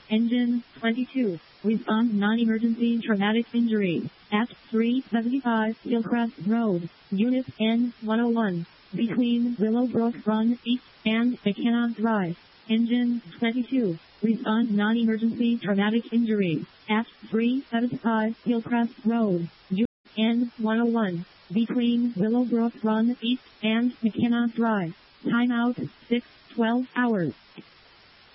Engine 22. Respond non-emergency traumatic injury. At 375 Hillcrest Road, Unit N101. Between Willowbrook Run East and McKenna Drive. Engine 22. Respond non-emergency traumatic injury. At 375 Hillcrest Road, Unit N101. Between Willowbrook Run East and McKenna Drive. Timeout 6:12 hours.